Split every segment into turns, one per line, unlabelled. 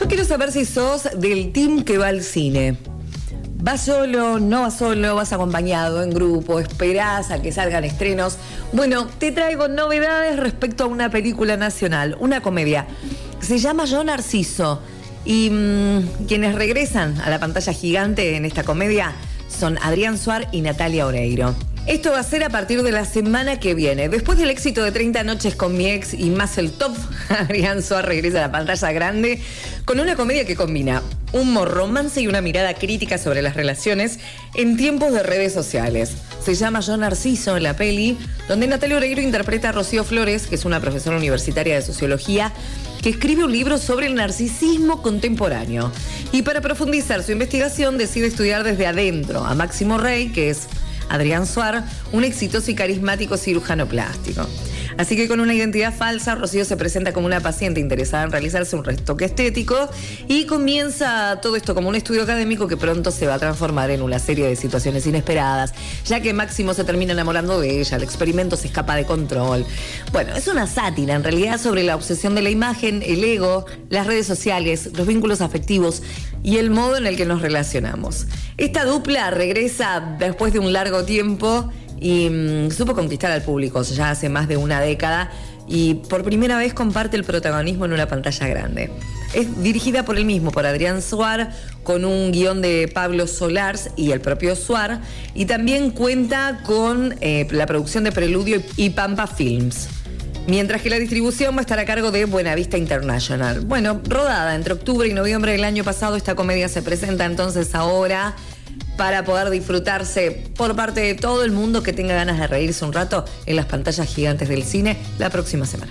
Yo quiero saber si sos del team que va al cine. ¿Vas solo, no vas solo, vas acompañado, en grupo, esperás a que salgan estrenos? Bueno, te traigo novedades respecto a una película nacional, una comedia. Se llama Yo Narciso. Y quienes regresan a la pantalla gigante en esta comedia son Adrián Suar y Natalia Oreiro. Esto va a ser a partir de la semana que viene. Después del éxito de 30 noches con mi ex y más el top, Adrián Suar regresa a la pantalla grande con una comedia que combina humor, romance y una mirada crítica sobre las relaciones en tiempos de redes sociales. Se llama Yo Narciso en la peli, donde Natalia Oreiro interpreta a Rocío Flores, que es una profesora universitaria de sociología, que escribe un libro sobre el narcisismo contemporáneo. Y para profundizar su investigación decide estudiar desde adentro a Máximo Rey, que es Adrián Suar, un exitoso y carismático cirujano plástico. Así que con una identidad falsa, Rocío se presenta como una paciente interesada en realizarse un retoque estético y comienza todo esto como un estudio académico que pronto se va a transformar en una serie de situaciones inesperadas, ya que Máximo se termina enamorando de ella, el experimento se escapa de control. Bueno, es una sátira en realidad sobre la obsesión de la imagen, el ego, las redes sociales, los vínculos afectivos y el modo en el que nos relacionamos. Esta dupla regresa después de un largo tiempo y supo conquistar al público ya hace más de una década y por primera vez comparte el protagonismo en una pantalla grande. Es dirigida por él mismo, por Adrián Suar, con un guión de Pablo Solars y el propio Suar, y también cuenta con la producción de Preludio y Pampa Films. Mientras que la distribución va a estar a cargo de Buenavista International. Bueno, rodada entre octubre y noviembre del año pasado, esta comedia se presenta entonces ahora para poder disfrutarse por parte de todo el mundo que tenga ganas de reírse un rato en las pantallas gigantes del cine la próxima semana.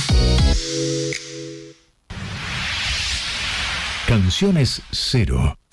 Canciones Cero.